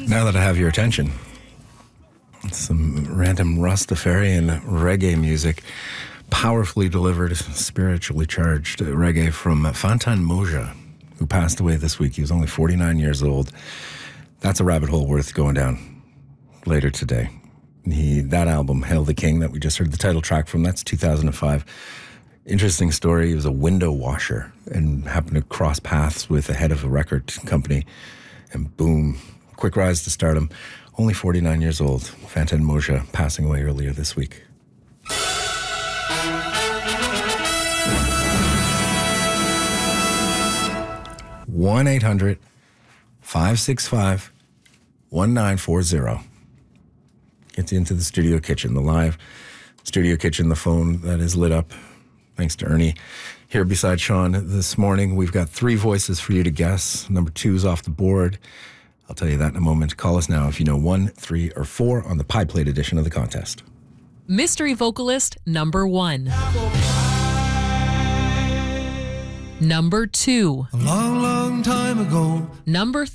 Now that I have your attention, some random Rastafarian reggae music, powerfully delivered, spiritually charged reggae from Fantan Mojah, who passed away this week. He was only 49 years old. That's a rabbit hole worth going down later today. That album, Hail the King, that we just heard the title track from, that's 2005. Interesting story. He was a window washer and happened to cross paths with the head of a record company. And boom, quick rise to stardom. Only 49 years old. Fantan Mojah passing away earlier this week. One 800-565-1940. Gets you into the studio kitchen, the live studio kitchen, the phone that is lit up. Thanks to Ernie. Here beside Sean this morning, we've got 3 voices for you to guess. Number 2 is off the board. I'll tell you that in a moment. Call us now if you know 1, 3, or 4 on the pie plate edition of the contest. Mystery vocalist number 1. Number 2. A long, long time ago. Number